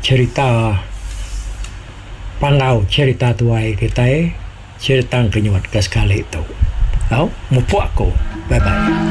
cerita pangau cerita tuai kita cerita kenyuat ke sekali itu. Au, mupu aku. Bye bye.